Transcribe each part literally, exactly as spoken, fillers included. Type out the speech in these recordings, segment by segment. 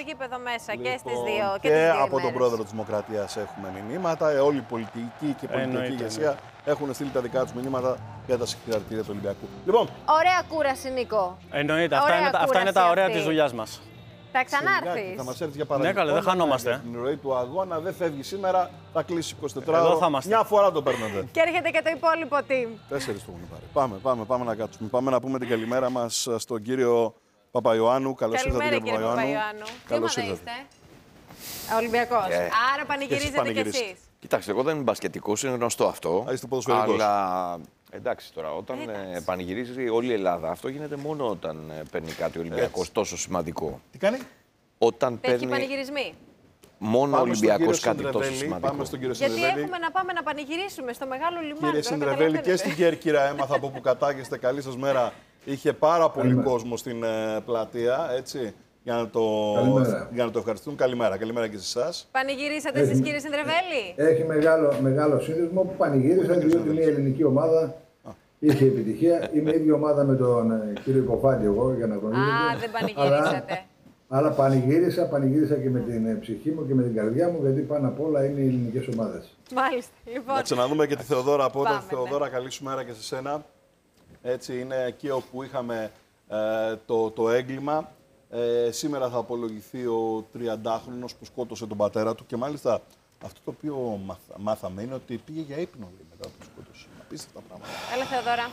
γήπεδο μέσα Λοιπόν, και στις δύο και, και, τις δύο από ημέρες. τον πρόεδρο της Δημοκρατίας έχουμε μηνύματα. Ε, όλη η πολιτική και η πολιτική Εννοείται, ηγεσία έχουν στείλει τα δικά τους μηνύματα για τα συγχαρητήρια του Ολυμπιακού. Λοιπόν, Ωραία κούραση, Νίκο. Εννοείται. Αυτά είναι, αυτά είναι τα ωραία της δουλειάς μας. Θα ξανάρθεις. θα μας έρθεις για παράδειγμα. Ναι, καλέ, δεν χανόμαστε. Για την ροή του αγώνα δεν φεύγει σήμερα, θα κλείσει εικοσιτετρά Εδώ ώρο. θα είμαστε. Μια φορά το παίρνετε. Και έρχεται και το υπόλοιπο team. Τέσσερις το έχουν πάρει. Πάμε, πάμε, πάμε να κάτσουμε. Πάμε να πούμε την καλημέρα μας στον κύριο Παπαϊωάννου. Καλώς ήρθατε, Καλημέρα, κύριε κύριε Παπαϊωάννου. Παπαϊωάννου. Τι Καλώς ομάδα ήρθατε. είστε? Ολυμπιακός. Ε, Άρα πανηγυρίζετε κι πανηγυρίζετε. εσείς. Κοιτάξτε, εγώ δεν είμαι μπασκετικός, είναι γνωστό αυτό. Α, είστε ποδοσφαιρικός. Αλλά εντάξει τώρα, όταν ε, πανηγυρίζει όλη η Ελλάδα, αυτό γίνεται μόνο όταν ε, παίρνει κάτι ο Ολυμπιακός τόσο σημαντικό. Τι κάνει? Όταν Έχει παίρνει πανηγυρισμοί. μόνο ο Πάμε στον Ολυμπιακός κύριο κάτι τόσο Συνδρεβέλη, σημαντικό. Πάμε στον κύριο Γιατί Συνδρεβέλη. έχουμε να πάμε να πανηγυρίσουμε στο μεγάλο λιμάνι. Κύριε τώρα Συνδρεβέλη, και καταλαβαίνετε. στην Κέρκυρα έμαθα από που κατάγεστε. Καλή σας μέρα. Είχε πάρα πολύ κόσμο στην ε, πλατεία, έτσι, για να, το, για να το ευχαριστούν. Καλημέρα, καλημέρα και σε εσάς. Πανηγυρίσατε εσείς, κύριε Συνδρεβέλη? Έχει μεγάλο, μεγάλο σύνδεσμο που πανηγύρισα, διότι μια ελληνική ομάδα είχε επιτυχία. Είμαι η ίδια ομάδα με τον ε, κύριο Υποφάντη, εγώ, για να γνωρίζετε. Α, δεν πανηγυρίσατε. Αλλά, αλλά πανηγύρισα, πανηγύρισα και με την ε, ψυχή μου και με την καρδιά μου, γιατί πάνω απ' όλα είναι οι ελληνικές ομάδες. Μάλιστα. Λοιπόν, Να ξαναδούμε και τη Θεοδόρα από όταν. Πάμε, Θεοδόρα, καλή σου μέρα και σε σένα. Έτσι, είναι εκεί όπου είχαμε ε, το, το έγκλημα. Ε, σήμερα θα απολογηθεί ο τριαντάχρονος που σκότωσε τον πατέρα του και μάλιστα αυτό το οποίο μάθα, μάθαμε είναι ότι πήγε για ύπνο λέει, μετά το σκότωσε. Απίστευτα πράγματα. έλα Θεοδόρα.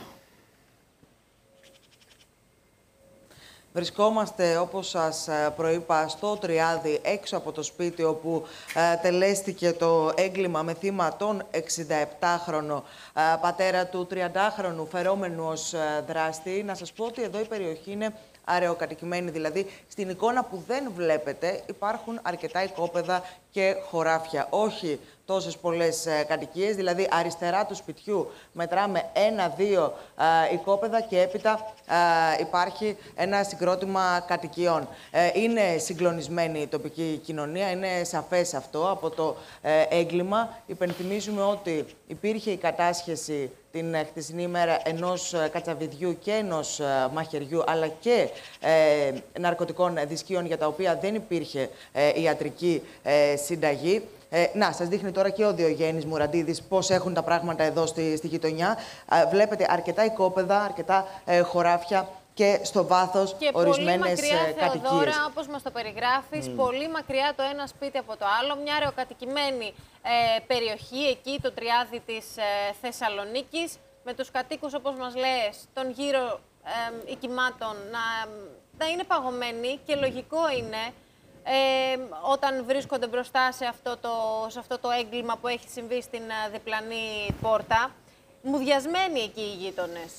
Βρισκόμαστε, όπως σας προείπα, στο Τριάδι, έξω από το σπίτι όπου ε, τελέστηκε το έγκλημα με θύμα τον εξηνταεπτάχρονο ε, πατέρα του τριαντάχρονου φερόμενου ως ε, δράστη. Να σας πω ότι εδώ η περιοχή είναι αραιοκατοικημένη, δηλαδή στην εικόνα που δεν βλέπετε υπάρχουν αρκετά οικόπεδα και χωράφια. Όχι τόσες πολλές ε, κατοικίες, δηλαδή αριστερά του σπιτιού μετράμε ένα-δύο ε, οικόπεδα και έπειτα ε, υπάρχει ένα συγκρότημα κατοικιών. Ε, είναι συγκλονισμένη η τοπική κοινωνία, είναι σαφές αυτό από το ε, έγκλημα. Υπενθυμίζουμε ότι υπήρχε η κατάσχεση την χθεσινή ημέρα ενός κατσαβιδιού και ενός ε, μαχαιριού, αλλά και ε, ναρκωτικών δισκίων για τα οποία δεν υπήρχε ε, ιατρική ε, συνταγή. Ε, να, σας δείχνει τώρα και ο Διογέννης Μουραντίδης πώς έχουν τα πράγματα εδώ στη, στη γειτονιά. Ε, βλέπετε αρκετά οικόπεδα, αρκετά ε, χωράφια και στο βάθος Και ορισμένες πολύ μακριά, κατοικίες. Θεοδόρα, όπως μας το περιγράφεις, mm. πολύ μακριά το ένα σπίτι από το άλλο, μια αεροκατοικημένη ε, περιοχή, εκεί το Τριάδι της ε, Θεσσαλονίκης, με τους κατοίκους, όπως μας λες, των γύρω ε, οικημάτων να, να είναι παγωμένοι και λογικό είναι ε, όταν βρίσκονται μπροστά σε αυτό, το, σε αυτό το έγκλημα που έχει συμβεί στην ε, διπλανή πόρτα, μουδιασμένοι εκεί οι γείτονες.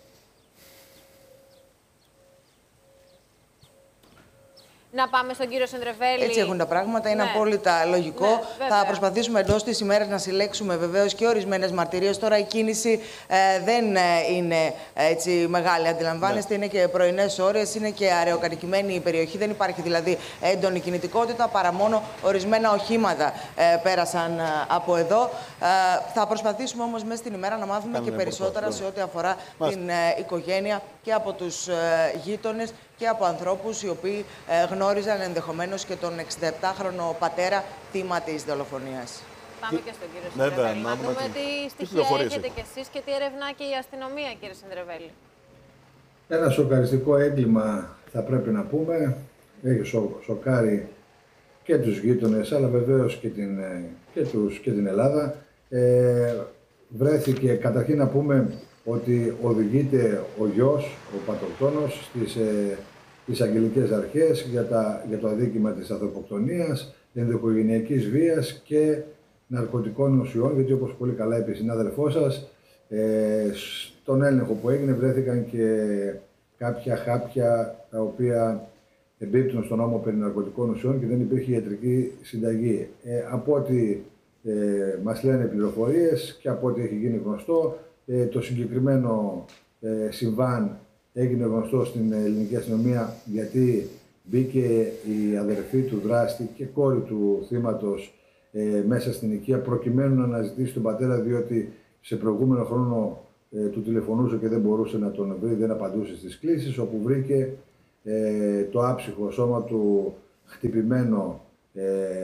Να πάμε στον κύριο Συνδρεβέλη. Έτσι έχουν τα πράγματα, είναι ναι. απόλυτα λογικό. Ναι, θα προσπαθήσουμε εντός της ημέρας να συλλέξουμε βεβαίως και ορισμένες μαρτυρίες. Τώρα η κίνηση ε, δεν ε, είναι έτσι μεγάλη, αντιλαμβάνεστε. Ναι. Είναι και πρωινές ώρες, είναι και αραιοκατοικημένη η περιοχή. Δεν υπάρχει δηλαδή έντονη κινητικότητα, παρά μόνο ορισμένα οχήματα ε, πέρασαν ε, από εδώ. Ε, θα προσπαθήσουμε όμως μέσα στην ημέρα να μάθουμε Κάνε και περισσότερα σε ό,τι αφορά Μάλιστα. την ε, οικογένεια και από τους ε, γείτονες και από ανθρώπους οι οποίοι ε, γνώριζαν ενδεχομένως και τον εξηνταεπτάχρονο πατέρα θύμα της δολοφονίας. Πάμε και στον κύριο Συνδρεβέλη. Να δούμε τι στοιχεία έχετε κι εσείς και τι ερευνά και η αστυνομία, κύριε Συνδρεβέλη. Ένα σοκαριστικό έγκλημα, θα πρέπει να πούμε. Έχει σο, σοκάρει και τους γείτονες, αλλά βεβαίως και την, και τους, και την Ελλάδα. Ε, βρέθηκε, καταρχήν να πούμε, ότι οδηγείται ο γιος, ο πατοκτόνος, στις ε, εισαγγελικές αρχές για, τα, για το αδίκημα της ανθρωποκτονίας, ενδοοικογενειακής βίας και ναρκωτικών ουσιών, γιατί όπως πολύ καλά είπε η συνάδελφός σας, ε, στον έλεγχο που έγινε βρέθηκαν και κάποια χάπια τα οποία εμπίπτουν στον νόμο περί ναρκωτικών ουσιών και δεν υπήρχε ιατρική συνταγή. Ε, από ό,τι ε, μας λένε πληροφορίες και από ό,τι έχει γίνει γνωστό, Ε, το συγκεκριμένο ε, συμβάν έγινε γνωστό στην ελληνική αστυνομία γιατί μπήκε η αδερφή του δράστη και κόρη του θύματος ε, μέσα στην οικία προκειμένου να αναζητήσει τον πατέρα, διότι σε προηγούμενο χρόνο ε, του τηλεφωνούσε και δεν μπορούσε να τον βρει, δεν απαντούσε στις κλήσεις, όπου βρήκε ε, το άψυχο σώμα του χτυπημένο ε,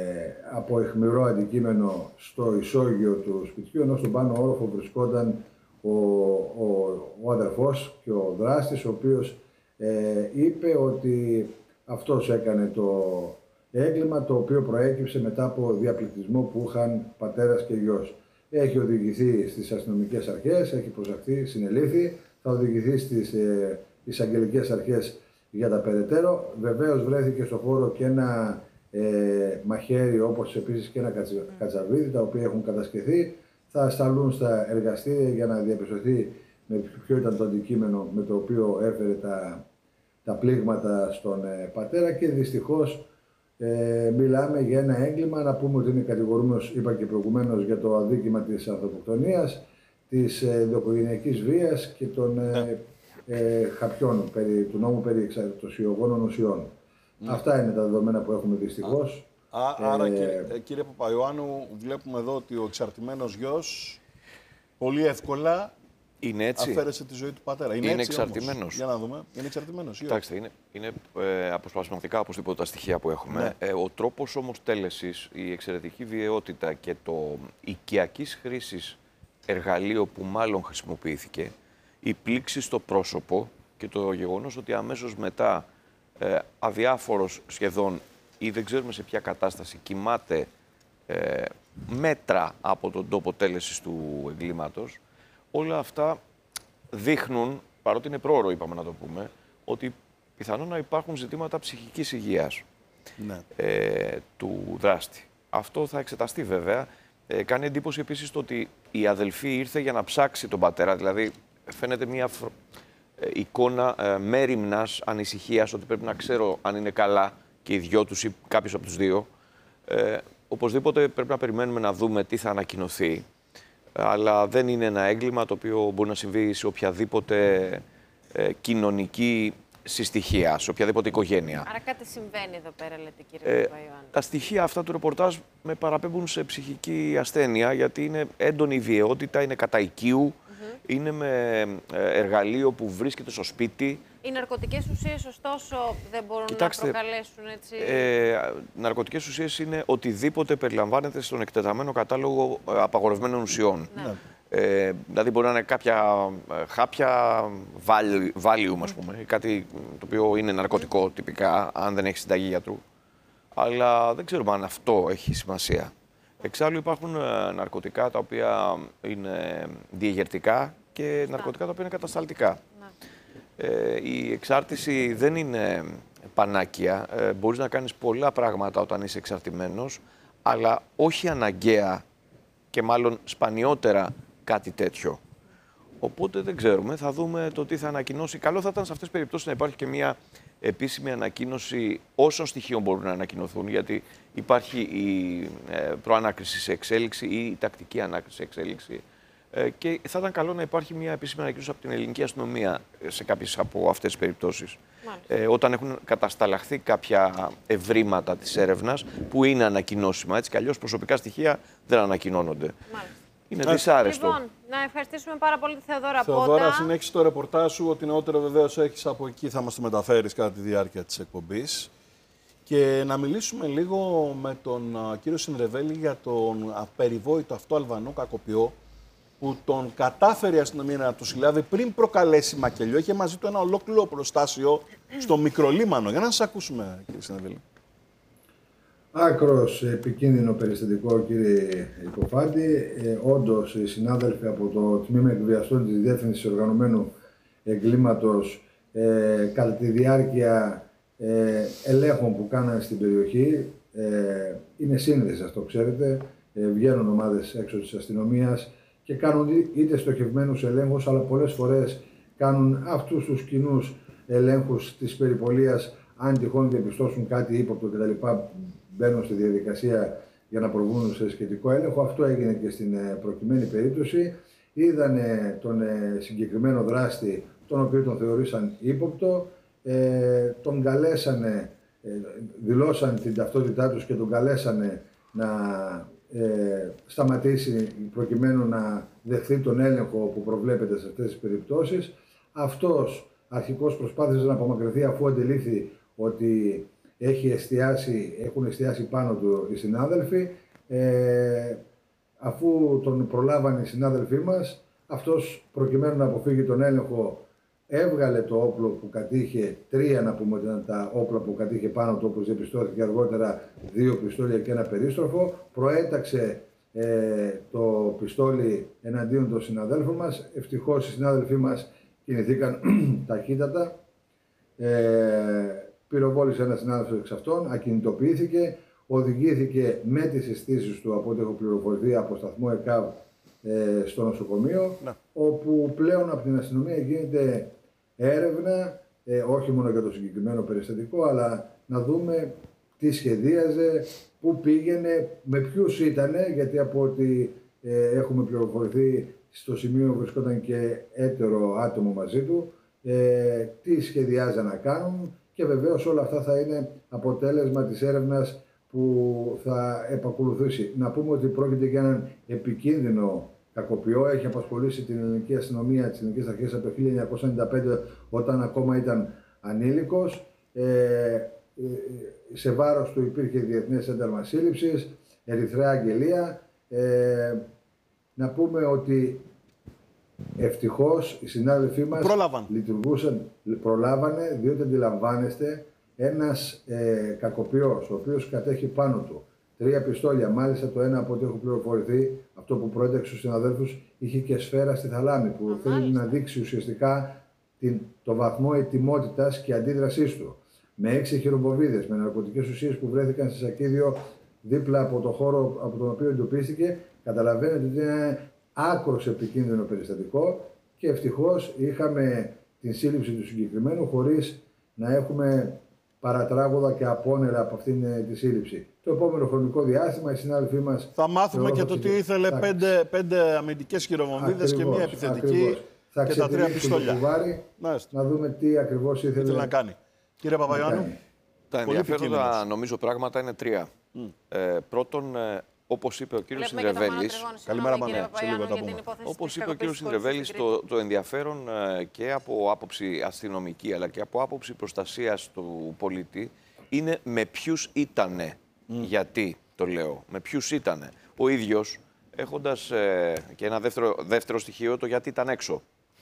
από αιχμηρό αντικείμενο στο ισόγειο του σπιτιού, ενώ στον πάνω όροφο βρισκόταν ο, ο, ο αδερφός και ο δράστης, ο οποίος ε, είπε ότι αυτός έκανε το έγκλημα, το οποίο προέκυψε μετά από διαπληκτισμό που είχαν πατέρας και γιος. Έχει οδηγηθεί στις αστυνομικές αρχές, έχει προσαχθεί, συνελήφθη, θα οδηγηθεί στις ε, εισαγγελικές αρχές για τα περαιτέρω. Βεβαίως βρέθηκε στο χώρο και ένα ε, μαχαίρι, όπως επίσης και ένα κατσαβίδι, τα οποία έχουν κατασκευθεί. Θα σταλούν στα εργαστήρια για να διαπιστωθεί με ποιο ήταν το αντικείμενο με το οποίο έφερε τα, τα πλήγματα στον ε, πατέρα και δυστυχώς ε, μιλάμε για ένα έγκλημα. Να πούμε ότι είναι κατηγορούμενος, είπα και προηγουμένως, για το αδίκημα της ανθρωποκτονίας, της ε, ενδοοικογενειακής βίας και των ε, ε, χαπιών περί, του νόμου περί εξαρτωσιογόνων ουσιών. Mm. Αυτά είναι τα δεδομένα που έχουμε δυστυχώς. Α, άρα, ε, κύριε, κύριε Παπαϊωάννου, βλέπουμε εδώ ότι ο εξαρτημένος γιος πολύ εύκολα είναι έτσι. αφαίρεσε τη ζωή του πατέρα. Είναι, είναι έτσι, εξαρτημένος. Όμως. Για να δούμε. Είναι εξαρτημένος. Κοιτάξτε, είναι, είναι ε, αποσπασματικά οπωσδήποτε τα στοιχεία που έχουμε. Ναι. Ε, ο τρόπος όμως τέλεσης, η εξαιρετική βιαιότητα και το οικιακής χρήσης εργαλείο που μάλλον χρησιμοποιήθηκε, η πλήξη στο πρόσωπο και το γεγονός ότι αμέσως μετά ε, αδιάφορος σχεδόν ή δεν ξέρουμε σε ποια κατάσταση κοιμάται ε, μέτρα από τον τόπο τέλεσης του εγκλήματος, όλα αυτά δείχνουν, παρότι είναι πρόωρο είπαμε να το πούμε, ότι πιθανόν να υπάρχουν ζητήματα ψυχικής υγείας ναι. ε, του δράστη. Αυτό θα εξεταστεί βέβαια. Ε, κάνει εντύπωση επίσης το ότι η αδελφή ήρθε για να ψάξει τον πατέρα, δηλαδή φαίνεται μια ε, εικόνα ε, μέριμνας ανησυχίας ότι πρέπει να ξέρω αν είναι καλά και οι δυο τους ή κάποιος από τους δύο. Ε, οπωσδήποτε πρέπει να περιμένουμε να δούμε τι θα ανακοινωθεί. Αλλά δεν είναι ένα έγκλημα το οποίο μπορεί να συμβεί σε οποιαδήποτε ε, κοινωνική συστοιχεία, σε οποιαδήποτε οικογένεια. Άρα κάτι συμβαίνει εδώ πέρα, λέτε, κύριε ε, Παπαϊωάννου. Τα στοιχεία αυτά του ρεπορτάζ με παραπέμπουν σε ψυχική ασθένεια, γιατί είναι έντονη η βιαιότητα, είναι κατά οικείου, mm-hmm. είναι με εργαλείο που βρίσκεται στο σπίτι. Οι ναρκωτικές ουσίες, ωστόσο, δεν μπορούν Κοιτάξτε, να προκαλέσουν έτσι... Ε, ναρκωτικές ουσίες είναι οτιδήποτε περιλαμβάνεται στον εκτεταμένο κατάλογο απαγορευμένων ουσιών. Ναι. Ε, δηλαδή μπορεί να είναι κάποια χάπια Valium, ας πούμε, κάτι το οποίο είναι ναρκωτικό τυπικά, αν δεν έχει συνταγή γιατρού. Αλλά δεν ξέρουμε αν αυτό έχει σημασία. Εξάλλου υπάρχουν ναρκωτικά τα οποία είναι διεγερτικά και ναρκωτικά τα οποία είναι κατασταλτικά. Ε, η εξάρτηση δεν είναι πανάκια. Ε, μπορείς να κάνεις πολλά πράγματα όταν είσαι εξαρτημένος, αλλά όχι αναγκαία και μάλλον σπανιότερα κάτι τέτοιο. Οπότε δεν ξέρουμε, θα δούμε το τι θα ανακοινώσει. Καλό θα ήταν σε αυτές τις περιπτώσεις να υπάρχει και μια επίσημη ανακοίνωση όσων στοιχείων μπορούν να ανακοινωθούν, γιατί υπάρχει η ε, προανάκριση σε εξέλιξη ή η τακτική ανάκριση σε εξέλιξη. Ε, και θα ήταν καλό να υπάρχει μια επίσημη ανακοίνωση από την ελληνική αστυνομία σε κάποιες από αυτές τις περιπτώσεις. Ε, όταν έχουν κατασταλαχθεί κάποια ευρήματα της έρευνας που είναι ανακοινώσιμα. Έτσι κι αλλιώς προσωπικά στοιχεία δεν ανακοινώνονται. Μάλιστα. Είναι δυσάρεστο. Λοιπόν, να ευχαριστήσουμε πάρα πολύ τη Θεοδώρα Πότα. Θεοδώρα, συνέχισε το ρεπορτάζ σου. Ό,τι νεότερο βεβαίως έχεις από εκεί θα μας το μεταφέρεις κατά τη διάρκεια της εκπομπής. Και να μιλήσουμε λίγο με τον uh, κύριο Συνδρεβέλη για τον απεριβόητο αυτό Αλβανό κακοποιό που τον κατάφερε η αστυνομία να του συλλάβει πριν προκαλέσει μακελιό. Είχε μαζί του ένα ολόκληρο προστάσιο στο Μικρολίμανο. Για να σας ακούσουμε, κύριε Συνδρεβέλη. Άκρος επικίνδυνο περιστατικό, κύριε Υποφάντη. Ε, όντως, οι συνάδελφοι από το Τμήμα Εκβιαστών της Διεύθυνσης Οργανωμένου Εγκλήματος ε, κατά τη διάρκεια ε, ελέγχων που κάνανε στην περιοχή, ε, είναι σύνδεση, αυτό ξέρετε, ε, βγαίνουν ομάδες έξω της αστυνομίας και κάνουν είτε στοχευμένους ελέγχους, αλλά πολλές φορές κάνουν αυτούς τους κοινούς ελέγχους της περιπολίας, αν τυχόν διαπιστώσουν κάτι ύποπτο κτλ. Μπαίνουν στη διαδικασία για να προβούν σε σχετικό έλεγχο. Αυτό έγινε και στην προκειμένη περίπτωση. Είδανε τον συγκεκριμένο δράστη, τον οποίο τον θεωρήσαν ύποπτο, ε, τον καλέσανε, ε, δηλώσαν την ταυτότητά τους και τον καλέσανε να ε, σταματήσει προκειμένου να δεχθεί τον έλεγχο που προβλέπεται σε αυτές τις περιπτώσεις. Αυτός αρχικώς προσπάθησε να απομακρυνθεί αφού αντιλήφθη ότι έχει εστιάσει, έχουν εστιάσει πάνω του οι συνάδελφοι. Ε, αφού τον προλάβανε οι συνάδελφοί μας, αυτός προκειμένου να αποφύγει τον έλεγχο έβγαλε το όπλο που κατήχε, τρία να πούμε ότι ήταν τα όπλα που κατήχε πάνω του, όπως διαπιστώθηκε αργότερα, δύο πιστόλια και ένα περίστροφο, προέταξε ε, το πιστόλι εναντίον των συναδέλφων μας. Ευτυχώς οι συνάδελφοί μας κινηθήκαν ταχύτατα. Ε, πυροβόλησε ένα συνάδελφος εξ αυτών, ακινητοποιήθηκε, οδηγήθηκε με τις αισθήσεις του, από ό,τι έχω πληροφορηθεί, από σταθμό ΕΚΑΒ ε, στο νοσοκομείο, ναι. όπου πλέον από την αστυνομία γίνεται έρευνα, ε, όχι μόνο για το συγκεκριμένο περιστατικό, αλλά να δούμε τι σχεδίαζε, πού πήγαινε, με ποιους ήτανε, γιατί από ό,τι ε, έχουμε πληροφορηθεί στο σημείο βρισκόταν και έτερο άτομο μαζί του, ε, τι σχεδιάζαν να κάνουν και βεβαίως όλα αυτά θα είναι αποτέλεσμα της έρευνας που θα επακολουθήσει. Να πούμε ότι πρόκειται για έναν επικίνδυνο κακοποιό, έχει απασχολήσει την ελληνική αστυνομία, τις ελληνικές αρχές από το χίλια εννιακόσια ενενήντα πέντε όταν ακόμα ήταν ανήλικος. Ε, σε βάρος του υπήρχε διεθνές ένταλμα σύλληψης, ερυθρέα αγγελία. Ε, να πούμε ότι ευτυχώς οι συνάδελφοί μας Πρόλαβαν. λειτουργούσαν, προλάβανε, διότι αντιλαμβάνεστε ένας ε, κακοποιός, ο οποίος κατέχει πάνω του τρία πιστόλια, μάλιστα το ένα από ό,τι έχω πληροφορηθεί, αυτό που προέταξε στους συναδέλφους, είχε και σφαίρα στη θαλάμη, που Α, θέλει μάλιστα. να δείξει ουσιαστικά την, το βαθμό ετοιμότητας και αντίδρασής του. Με έξι χειροβομβίδες, με ναρκωτικές ουσίες που βρέθηκαν σε σακίδιο δίπλα από το χώρο από τον οποίο εντοπίστηκε, καταλαβαίνετε ότι είναι άκρως επικίνδυνο περιστατικό και ευτυχώς είχαμε την σύλληψη του συγκεκριμένου χωρίς να έχουμε παρατράγουδα και απόνερα από αυτήν τη σύλληψη. Το επόμενο χρονικό διάστημα οι συνάδελφοί μας... Θα μάθουμε και το τι ήθελε θα... πέντε, πέντε αμυντικές χειροβομβίδες και μία επιθετική θα και τα τρία πιστόλια. Κουβάρι, να δούμε τι ακριβώς ήθελε, ήθελε να κάνει. Κύριε Παπαϊωάννου. Τα ενδιαφέροντα νομίζω πράγματα είναι τρία. Mm. Ε, πρώτον, ε, όπως είπε ο κύριος Συνδρεβέλης, καλημέρα Πανέα, όπως είπε ο κύριος Συνδρεβέλης, το, το ενδιαφέρον ε, και από άποψη αστυνομική αλλά και από άποψη προστασίας του πολίτη είναι με ποιους ήτανε. Mm. Γιατί το λέω, με ποιους ήτανε. Ο ίδιος έχοντας ε, και ένα δεύτερο, δεύτερο στοιχείο, το γιατί ήταν έξω.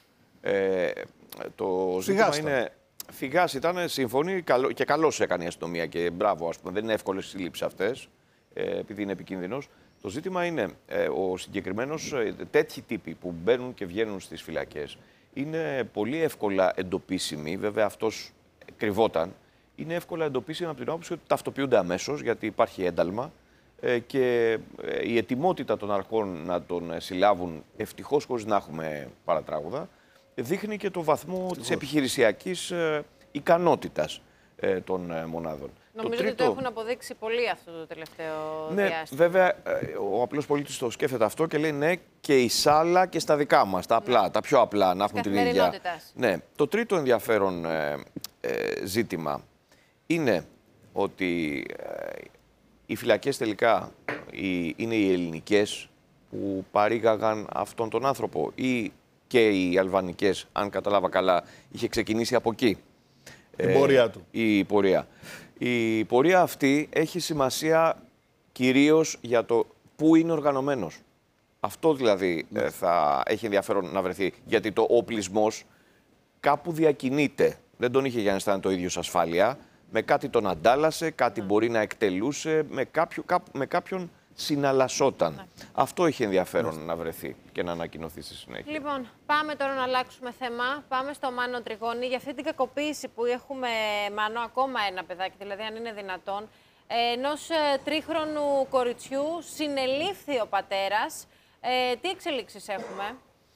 Ε, το ζήτημα είναι... Φυγάς ήταν, συμφωνεί καλό, και καλώς έκανε η αστυνομία και μπράβο, ας πούμε, δεν είναι εύκολες συλλήψεις αυτές, ε, επειδή είναι επικίνδυνος. Το ζήτημα είναι ε, ο συγκεκριμένος, ε, τέτοιοι τύποι που μπαίνουν και βγαίνουν στις φυλακές είναι πολύ εύκολα εντοπίσιμοι, βέβαια αυτός κρυβόταν, είναι εύκολα εντοπίσιμοι από την άποψη ότι ταυτοποιούνται αμέσως γιατί υπάρχει ένταλμα ε, και ε, η ετοιμότητα των αρχών να τον συλλάβουν ευτυχώς χωρίς να έχουμε παρατράγουδα, δείχνει και το βαθμό της επιχειρησιακής ε, ικανότητας ε, των ε, μονάδων. Νομίζω το τρίτο... ότι το έχουν αποδείξει πολύ αυτό το τελευταίο ναι, διάστημα. Βέβαια, ε, ο απλός πολίτης το σκέφτεται αυτό και λέει ναι και η σάλα και στα δικά μας, τα απλά, ναι. τα πιο απλά, να έχουν την ίδια. Ναι. Το τρίτο ενδιαφέρον ε, ε, ζήτημα είναι ότι ε, οι φυλακές τελικά οι, είναι οι ελληνικές που παρήγαγαν αυτόν τον άνθρωπο ή και οι αλβανικές, αν κατάλαβα καλά, είχε ξεκινήσει από εκεί. Η ε, πορεία του. Η πορεία. Η πορεία αυτή έχει σημασία κυρίως για το πού είναι οργανωμένος. Αυτό δηλαδή ναι. ε, θα έχει ενδιαφέρον να βρεθεί. Γιατί το οπλισμός κάπου διακινείται. Δεν τον είχε για να αισθάνεται το ίδιος ασφάλεια. Με κάτι τον αντάλλασε, κάτι ναι. μπορεί να εκτελούσε, με, κάποιο, κά, με κάποιον συναλλασσόταν. Ναι. Αυτό έχει ενδιαφέρον ναι. να βρεθεί και να ανακοινωθεί στη συνέχεια. Λοιπόν, πάμε τώρα να αλλάξουμε θέμα. Πάμε στο Μάνο Τριγώνη. Για αυτή την κακοποίηση που έχουμε, Μάνο, ακόμα ένα παιδάκι, δηλαδή αν είναι δυνατόν, ενός τρίχρονου κοριτσιού συνελήφθη ο πατέρας. Ε, τι εξελίξεις έχουμε?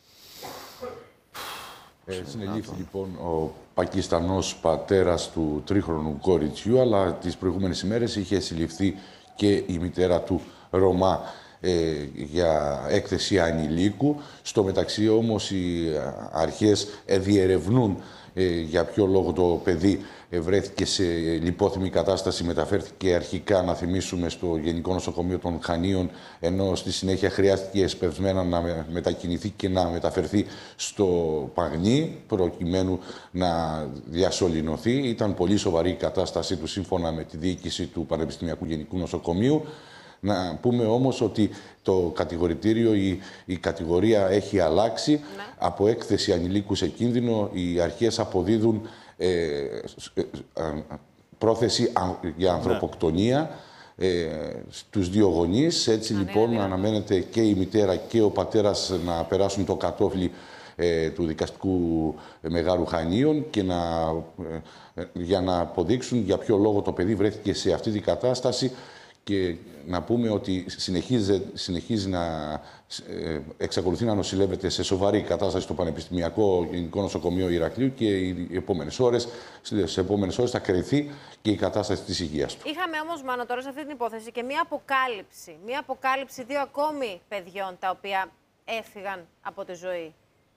Ε, συνελήφθη λοιπόν ο Πακιστανός πατέρας του τρίχρονου κοριτσιού, αλλά τις προηγούμενες ημέρες είχε συλληφθεί και η μητέρα του Ρωμά. ε, για έκθεση ανηλίκου. Στο μεταξύ όμως οι αρχές διερευνούν ε, για ποιο λόγο το παιδί βρέθηκε σε λιπόθυμη κατάσταση, μεταφέρθηκε αρχικά, να θυμίσουμε, στο Γενικό Νοσοκομείο των Χανίων, ενώ στη συνέχεια χρειάστηκε εσπευσμένα να μετακινηθεί και να μεταφερθεί στο Παγνί, προκειμένου να διασωληνωθεί. Ήταν πολύ σοβαρή η κατάστασή του, σύμφωνα με τη διοίκηση του Πανεπιστημιακού Γενικού Νοσοκομείου. Να πούμε όμως ότι το κατηγορητήριο, η, η κατηγορία έχει αλλάξει. Ναι. Από έκθεση ανηλίκου σε κίνδυνο, οι αρχές αποδίδουν ε, ε, ε, πρόθεση για ανθρωποκτονία ε, στους δύο γονείς. Έτσι Α, λοιπόν ναι, ναι. αναμένεται και η μητέρα και ο πατέρας να περάσουν το κατόφλι ε, του δικαστικού Μεγάρου Χανίων και να, ε, για να αποδείξουν για ποιο λόγο το παιδί βρέθηκε σε αυτή την κατάσταση. Και να πούμε ότι συνεχίζει, συνεχίζει να ε, εξακολουθεί να νοσηλεύεται σε σοβαρή κατάσταση στο Πανεπιστημιακό Γενικό Νοσοκομείο Ηρακλείου και οι επόμενες ώρες, στις επόμενες ώρες θα κρυθεί και η κατάσταση της υγείας του. Είχαμε όμως, Μάνο, τώρα σε αυτή την υπόθεση και μία αποκάλυψη. Μία αποκάλυψη δύο ακόμη παιδιών τα οποία έφυγαν από τη ζωή.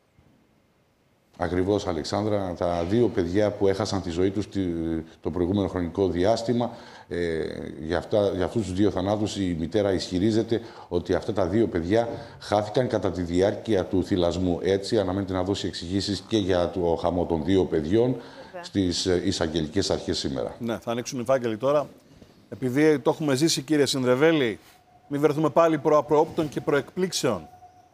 Ακριβώς, Αλεξάνδρα, τα δύο παιδιά που έχασαν τη ζωή τους το προηγούμενο χρονικό διάστημα, ε, για, αυτά, για αυτούς τους δύο θανάτους η μητέρα ισχυρίζεται ότι αυτά τα δύο παιδιά χάθηκαν κατά τη διάρκεια του θυλασμού. Έτσι, αναμένεται να δώσει εξηγήσεις και για το χαμό των δύο παιδιών okay. στις εισαγγελικές αρχές σήμερα. Ναι, θα ανοίξουν οι φάκελοι τώρα. Επειδή το έχουμε ζήσει, κύριε Συνδρεβέλη, μην βρεθούμε πάλι προαπροόπτων και προεκπλήξεων.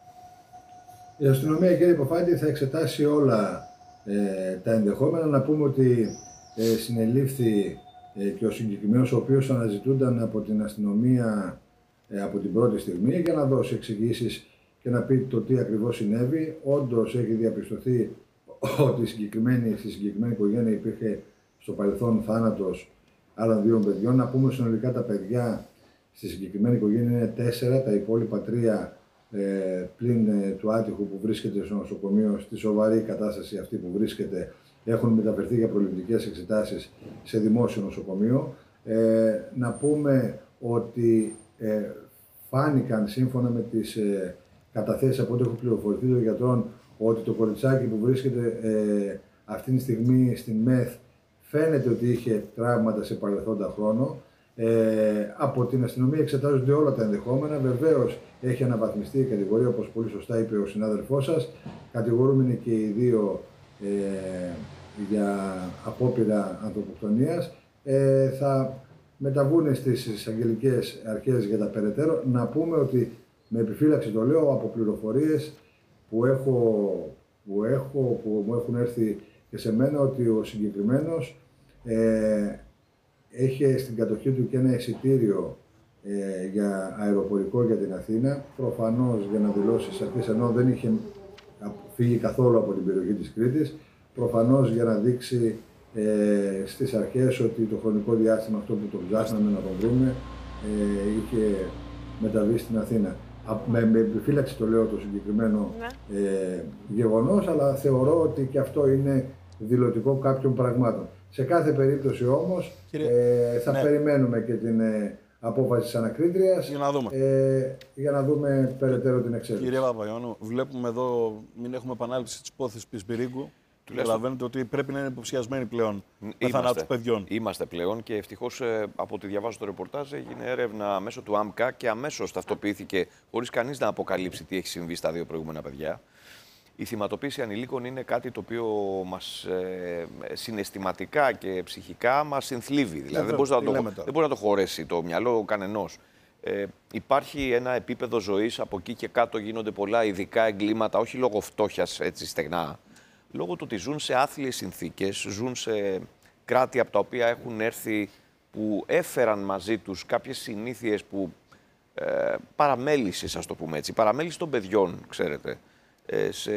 Η αστυνομία, κύριε Ποφάντη, θα εξετάσει όλα ε, τα ενδεχόμενα. Να πούμε ότι ε, συνελήφθη ε, και ο συγκεκριμένος, ο οποίος αναζητούνταν από την αστυνομία ε, από την πρώτη στιγμή, για να δώσει εξηγήσεις και να πει το τι ακριβώς συνέβη. Όντως έχει διαπιστωθεί ότι συγκεκριμένη, στη συγκεκριμένη οικογένεια υπήρχε στο παρελθόν θάνατος άλλων δύο παιδιών. Να πούμε συνολικά τα παιδιά στη συγκεκριμένη οικογένεια είναι τέσσερα, τα υπόλοιπα τρία Ε, πλην ε, του άτυχου που βρίσκεται στο νοσοκομείο, στη σοβαρή κατάσταση αυτή που βρίσκεται, έχουν μεταφερθεί για προληπτικές εξετάσεις σε δημόσιο νοσοκομείο. Ε, να πούμε ότι ε, φάνηκαν, σύμφωνα με τις ε, καταθέσεις από ό,τι έχω πληροφορηθεί των γιατρών, ότι το κοριτσάκι που βρίσκεται ε, αυτή τη στιγμή στην ΜΕΘ φαίνεται ότι είχε τραύματα σε παρελθόντα χρόνο. Ε, από την αστυνομία εξετάζονται όλα τα ενδεχόμενα. Βεβαίως έχει αναβαθμιστεί η κατηγορία, όπως πολύ σωστά είπε ο συνάδελφός σας. Κατηγορούμενοι και οι δύο ε, για απόπειρα ανθρωποκτονίας. Ε, θα μεταβούν στις εισαγγελικές αρχές για τα περαιτέρω. Να πούμε ότι, με επιφύλαξη το λέω, από πληροφορίες που, έχω, που, έχω, που μου έχουν έρθει και σε μένα, ότι ο συγκεκριμένος ε, έχει στην κατοχή του και ένα εισιτήριο ε, για αεροπορικό για την Αθήνα, προφανώς για να δηλώσει στις αρχές, ενώ δεν είχε φύγει καθόλου από την περιοχή της Κρήτης, προφανώς για να δείξει ε, στις αρχές ότι το χρονικό διάστημα αυτό που τον ψάχναμε να τον βρούμε ε, είχε μεταβεί στην Αθήνα. Με, με επιφύλαξη το λέω το συγκεκριμένο ε, γεγονός, αλλά θεωρώ ότι και αυτό είναι δηλωτικό κάποιων πραγμάτων. Σε κάθε περίπτωση όμως, Κύριε... ε, θα ναι. περιμένουμε και την ε, απόφαση της ανακρίτριας για να δούμε, ε, για να δούμε περαιτέρω την εξέλιξη. Κύριε Παπαϊωάννου, βλέπουμε εδώ, μην έχουμε επανάληψη της υπόθεσης Πισπυρίγκου. Καταλαβαίνετε ότι πρέπει να είναι υποψιασμένοι πλέον με θανάτους παιδιών. Είμαστε πλέον και ευτυχώς από ό,τι διαβάζω το ρεπορτάζ έγινε έρευνα μέσω του ΆΜΚΑ και αμέσως ταυτοποιήθηκε, χωρίς κανείς να αποκαλύψει τι έχει συμβεί στα δύο προηγούμενα παιδιά. Η θυματοποίηση ανηλίκων είναι κάτι το οποίο μας ε, συναισθηματικά και ψυχικά μας συνθλίβει. Δηλαδή, δεν μπορεί να, να το χωρέσει το μυαλό κανενός. Ε, υπάρχει ένα επίπεδο ζωής, από εκεί και κάτω γίνονται πολλά ειδικά εγκλήματα, όχι λόγω φτώχειας έτσι στεγνά, λόγω του ότι ζουν σε άθλιες συνθήκες, ζουν σε κράτη από τα οποία έχουν έρθει, που έφεραν μαζί τους κάποιες συνήθειες που ε, παραμέλησης, ας το πούμε έτσι, παραμέληση των παιδιών, ξέρετε. Σε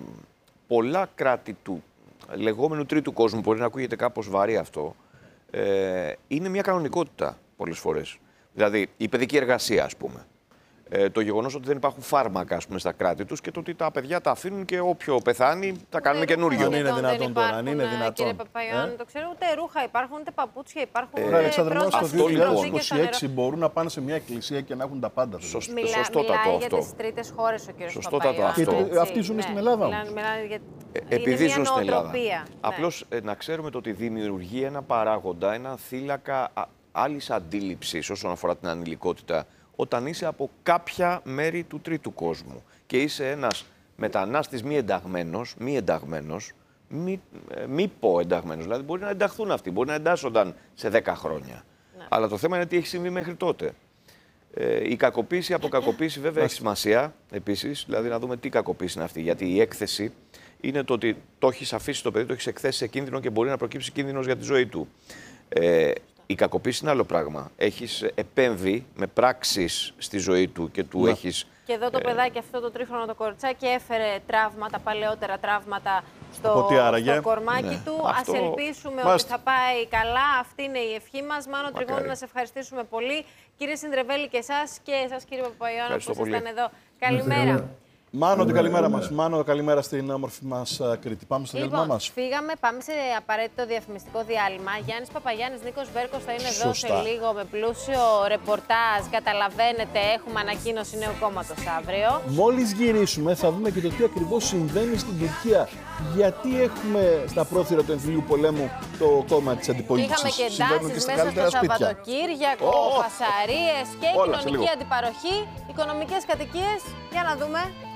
πολλά κράτη του λεγόμενου τρίτου κόσμου, μπορεί να ακούγεται κάπως βαρύ αυτό, ε, είναι μια κανονικότητα πολλές φορές. Δηλαδή, η παιδική εργασία, ας πούμε. Ε, το γεγονός ότι δεν υπάρχουν φάρμακα, ας πούμε, στα κράτη τους και το ότι τα παιδιά τα αφήνουν και όποιο πεθάνει τα κάνουν καινούριο. Αν είναι δυνατόν τώρα, αν είναι δυνατόν. Κύριε Παπαϊωάννου, το ξέρω, ούτε ρούχα υπάρχουν, ούτε παπούτσια υπάρχουν. Ωραία, Αλεξάνδρα, στο δύο χιλιάδες είκοσι έξι λοιπόν. μπορούν να πάνε σε μια εκκλησία και να έχουν τα πάντα. Σωστό, Μιλά, σωστότατο μιλάει αυτό. για τις τρίτες χώρες ο κύριος Σωστότατο Παπαϊωάννου. αυτό. Αυτοί ζουν στην Ελλάδα. Για... Ε, επειδή ζουν στην Ελλάδα. Ναι. Απλώς ε, να ξέρουμε το ότι δημιουργεί ένα παράγοντα, ένα θύλακα άλλης αντίληψης όσον αφορά την ανηλικότητα, όταν είσαι από κάποια μέρη του τρίτου κόσμου και είσαι ένας μετανάστης μη ενταγμένος, μη ενταγμένος, μη, ε, μη πω ενταγμένος, δηλαδή μπορεί να ενταχθούν αυτοί, μπορεί να εντάσσονταν σε δέκα χρόνια. Ναι. Αλλά το θέμα είναι τι έχει συμβεί μέχρι τότε. Ε, η κακοποίηση από κακοποίηση βέβαια έχει σημασία επίσης, δηλαδή να δούμε τι κακοποίηση είναι αυτή, γιατί η έκθεση είναι το ότι το έχει αφήσει το παιδί, το έχει εκθέσει σε κίνδυνο και μπορεί να προκύψει κίνδυνος για τη ζωή του. Ε, Η κακοποίηση είναι άλλο πράγμα. Έχεις επέμβει με πράξεις στη ζωή του και του ναι. έχεις... Και εδώ το ε... παιδάκι αυτό το τρίχρονο το κοριτσάκι έφερε τραύματα, παλαιότερα τραύματα στο, στο κορμάκι ναι. του. Αυτό... Ας ελπίσουμε Μάστε. ότι θα πάει καλά. Αυτή είναι η ευχή μας. Μάνο Τριγώνη, να σε ευχαριστήσουμε πολύ. Κύριε Συνδρεβέλη και εσάς και εσάς κύριε Παπαϊωάννου που ήσασταν εδώ. Καλημέρα. Μάνο, την καλημέρα μας. Μάνο, καλημέρα στην όμορφη μας Κρήτη. Πάμε στο διάλειμμα μας. Φύγαμε, πάμε σε απαραίτητο διαφημιστικό διάλειμμα. Γιάννης Παπαγιάννης, Νίκος Βέρκος θα είναι εδώ Σωστά. σε λίγο με πλούσιο ρεπορτάζ. Καταλαβαίνετε, έχουμε ανακοίνωση νέου κόμματος αύριο. Μόλις γυρίσουμε, θα δούμε και το τι ακριβώς συμβαίνει στην Τουρκία. Γιατί έχουμε στα πρόθυρα του εμφυλίου πολέμου το κόμμα της αντιπολίτευσης. Είχαμε και εντάσεις μέσα στο Σαββατοκύριακο, oh, φασαρίες και κοινωνική αντιπαροχή, οικονομικές κατοικίες. Για να δούμε.